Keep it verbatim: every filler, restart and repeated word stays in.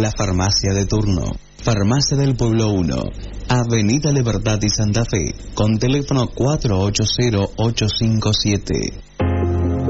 la farmacia de turno. Farmacia del Pueblo uno, Avenida Libertad y Santa Fe, con teléfono cuatro ocho cero, ocho cinco siete,